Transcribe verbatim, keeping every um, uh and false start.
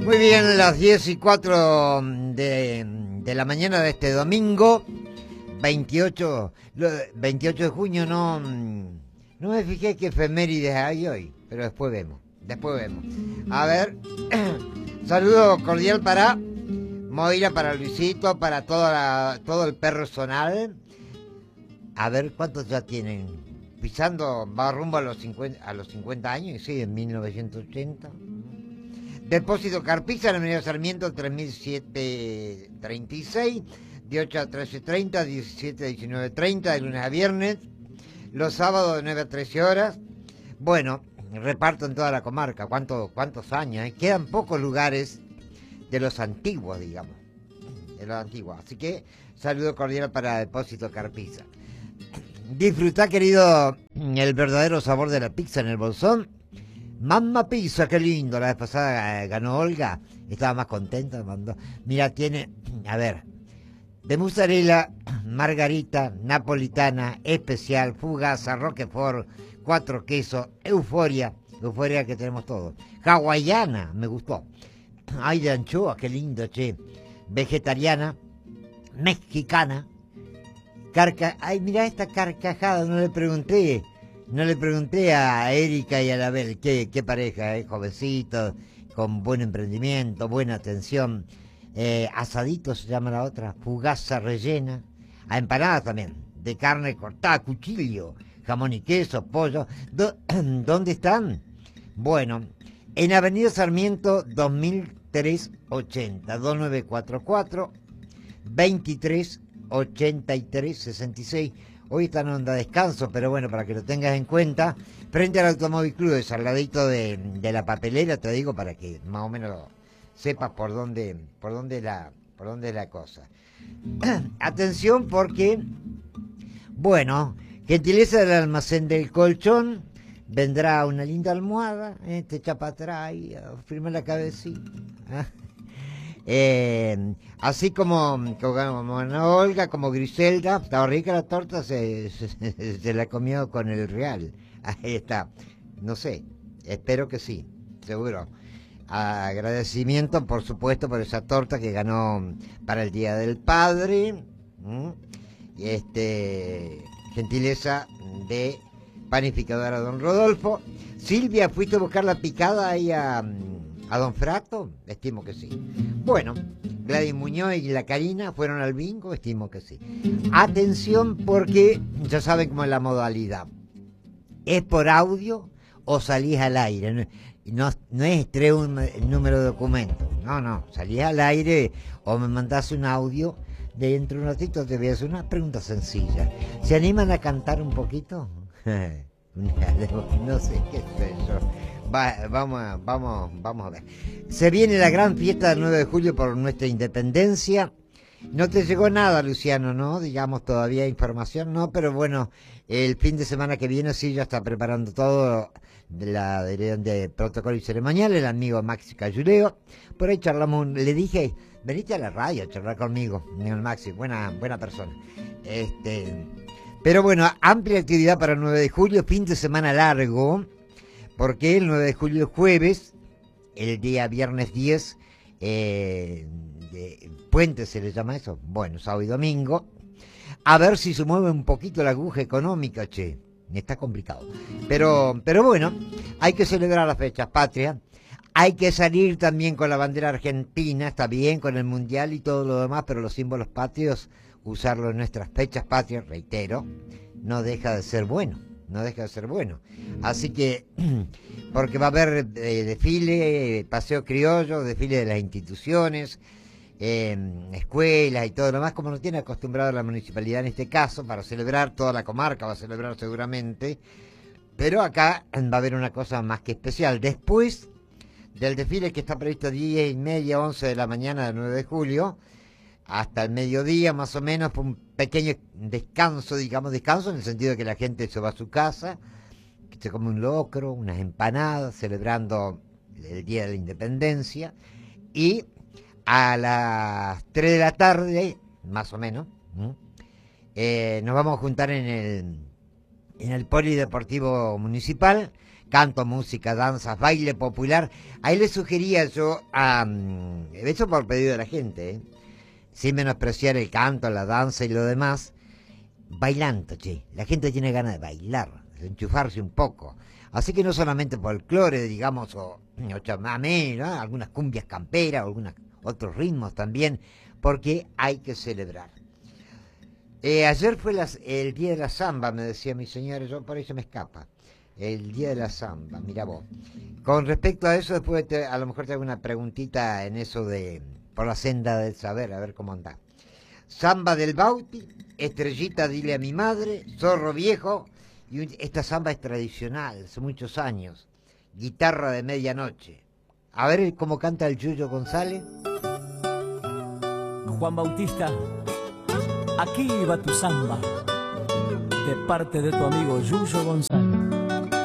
Muy bien, las diez y cuatro de, de la mañana de este domingo, veintiocho, veintiocho de junio, no, no me fijé qué efemérides hay hoy, pero después vemos, después vemos. A ver, saludo cordial para Moira, para Luisito, para toda la, todo el personal. A ver cuántos ya tienen, pisando, va rumbo a los cincuenta, a los cincuenta años, sí, en mil novecientos ochenta. Depósito Carpiza, en la Avenida Sarmiento, tres mil setecientos treinta y seis, de ocho a trece treinta, diecisiete a diecinueve treinta, de lunes a viernes, los sábados de nueve a trece horas. Bueno, reparto en toda la comarca, ¿cuánto, cuántos años? ¿eh? Quedan pocos lugares de los antiguos, digamos, de los antiguos. Así que, saludo cordial para Depósito Carpiza. Disfrutá, querido, el verdadero sabor de la pizza en el Bolsón. Mamma Pizza, qué lindo, la vez pasada eh, ganó Olga, estaba más contenta, mandó. Mira, tiene, a ver, de mozzarella, margarita, napolitana, especial, fugaza, roquefort, cuatro quesos, euforia, euforia que tenemos todos, hawaiana, me gustó, ay de anchoa, qué lindo, che, vegetariana, mexicana, carca, ay mira esta carcajada, no le pregunté. No le pregunté a Erika y a Label qué, qué pareja, eh, jovencito, con buen emprendimiento, buena atención. Eh, asadito se llama la otra, fugaza rellena, a empanadas también, de carne cortada, cuchillo, jamón y queso, pollo. Do, ¿Dónde están? Bueno, en Avenida Sarmiento dos mil trescientos ochenta, dos nueve cuatro cuatro, veintitrés ochenta y tres sesenta y seis. Hoy están en onda descanso, pero bueno, para que lo tengas en cuenta, frente al Automóvil Club, de Salgadito de, de la papelera, te digo, para que más o menos sepas por dónde, por dónde la, por dónde es la cosa. Atención porque, bueno, gentileza del almacén del colchón, vendrá una linda almohada, eh, te echa para atrás y firma la cabecita. ¿eh? Eh, así como, como Olga, como Griselda, estaba rica la torta, se, se, se la comió con el real. Ahí está. No sé, espero que sí, seguro. Agradecimiento, por supuesto, por esa torta que ganó para el Día del Padre. ¿Mm? Este, gentileza de Panificadora Don Rodolfo. Silvia, ¿fuiste a buscar la picada ahí a... ¿A Don Frato? Estimo que sí. Bueno, Gladys Muñoz y la Karina fueron al bingo, estimo que sí. Atención porque ya saben cómo es la modalidad. ¿Es por audio o salís al aire? No, no es tres un número de documento. No, no, salís al aire o me mandás un audio. De dentro de un ratito te voy a hacer una pregunta sencilla. ¿Se animan a cantar un poquito? No sé qué sé yo. Va, vamos, a, vamos, vamos a ver. Se viene la gran fiesta del nueve de julio por nuestra independencia. No te llegó nada, Luciano, ¿no? Digamos, todavía información, ¿no? Pero bueno, el fin de semana que viene sí ya está preparando todo de la de, de protocolo y ceremonial, el amigo Maxi Cayuleo. Por ahí charlamos, le dije, venite a la radio a charlar conmigo, el Maxi, buena, buena persona. Este, pero bueno, amplia actividad para el nueve de julio, fin de semana largo. Porque el nueve de julio es jueves, el día viernes diez, eh, de puente se le llama eso, bueno, sábado y domingo. A ver si se mueve un poquito la aguja económica, che, está complicado. Pero, pero bueno, hay que celebrar las fechas patrias, hay que salir también con la bandera argentina, está bien, con el mundial y todo lo demás, pero los símbolos patrios, usarlo en nuestras fechas patrias, reitero, no deja de ser bueno. No deja de ser bueno. Así que, porque va a haber eh, desfile, paseo criollo, desfile de las instituciones, eh, escuelas y todo lo demás, como nos tiene acostumbrado la municipalidad en este caso, para celebrar, toda la comarca va a celebrar seguramente, pero acá va a haber una cosa más que especial. Después del desfile que está previsto diez y media, once de la mañana del nueve de julio, hasta el mediodía más o menos, un pequeño descanso, digamos, descanso en el sentido de que la gente se va a su casa, que se come un locro, unas empanadas, celebrando el Día de la Independencia, y a las tres de la tarde, más o menos, eh, nos vamos a juntar en el, en el Polideportivo Municipal, canto, música, danzas, baile popular. Ahí le sugería yo, um, eso por pedido de la gente, ¿eh? Sin menospreciar el canto, la danza y lo demás, bailando, che. La gente tiene ganas de bailar, de enchufarse un poco. Así que no solamente folclore, digamos, o, o chamamé, ¿no? Algunas cumbias camperas, algunos otros ritmos también, porque hay que celebrar. Eh, ayer fue las, el día de la samba, me decía mi señora, yo por eso me escapa. El día de la samba, mira vos. Con respecto a eso, después te, a lo mejor te hago una preguntita en eso de por la senda del saber, a ver cómo anda. Samba del Bauti, Estrellita, dile a mi madre, Zorro Viejo, y un, esta samba es tradicional, hace muchos años. Guitarra de medianoche. A ver cómo canta el Yuyo González. Juan Bautista, aquí va tu samba, de parte de tu amigo Yuyo González.